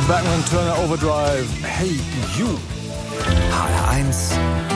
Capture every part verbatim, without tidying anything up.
Bergman Turner Overdrive. Hey You. H R eins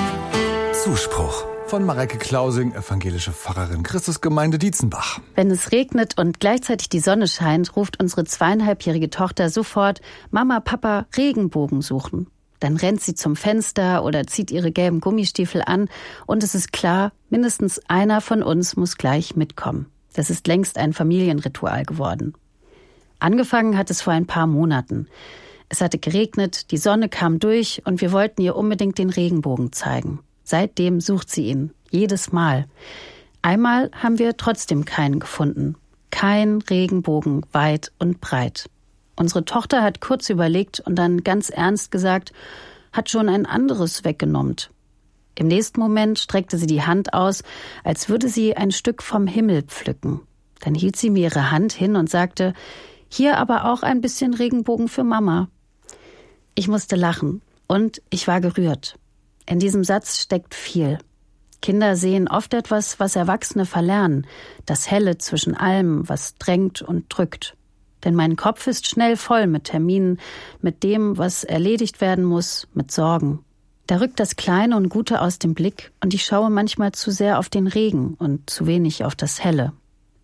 Zuspruch. Von Mareike Klausing, evangelische Pfarrerin, Christusgemeinde Dietzenbach. Wenn es regnet und gleichzeitig die Sonne scheint, ruft unsere zweieinhalbjährige Tochter sofort: Mama, Papa, Regenbogen suchen. Dann rennt sie zum Fenster oder zieht ihre gelben Gummistiefel an und es ist klar, mindestens einer von uns muss gleich mitkommen. Das ist längst ein Familienritual geworden. Angefangen hat es vor ein paar Monaten. Es hatte geregnet, die Sonne kam durch und wir wollten ihr unbedingt den Regenbogen zeigen. Seitdem sucht sie ihn, jedes Mal. Einmal haben wir trotzdem keinen gefunden. Kein Regenbogen, weit und breit. Unsere Tochter hat kurz überlegt und dann ganz ernst gesagt, hat schon ein anderes weggenommen. Im nächsten Moment streckte sie die Hand aus, als würde sie ein Stück vom Himmel pflücken. Dann hielt sie mir ihre Hand hin und sagte, hier aber auch ein bisschen Regenbogen für Mama. Ich musste lachen und ich war gerührt. In diesem Satz steckt viel. Kinder sehen oft etwas, was Erwachsene verlernen, das Helle zwischen allem, was drängt und drückt. Denn mein Kopf ist schnell voll mit Terminen, mit dem, was erledigt werden muss, mit Sorgen. Da rückt das Kleine und Gute aus dem Blick und ich schaue manchmal zu sehr auf den Regen und zu wenig auf das Helle.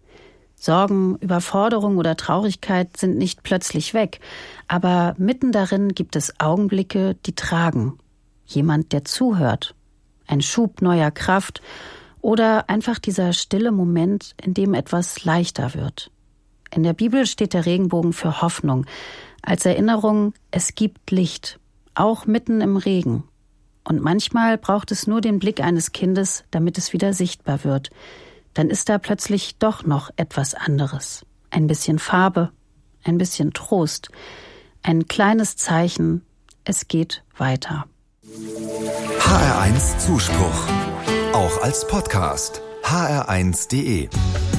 Sorgen, Überforderung oder Traurigkeit sind nicht plötzlich weg, aber mitten darin gibt es Augenblicke, die tragen. Jemand, der zuhört, ein Schub neuer Kraft oder einfach dieser stille Moment, in dem etwas leichter wird. In der Bibel steht der Regenbogen für Hoffnung, als Erinnerung, es gibt Licht, auch mitten im Regen. Und manchmal braucht es nur den Blick eines Kindes, damit es wieder sichtbar wird. Dann ist da plötzlich doch noch etwas anderes. Ein bisschen Farbe, ein bisschen Trost, ein kleines Zeichen, es geht weiter. H R eins Zuspruch. Auch als Podcast. H R eins punkt de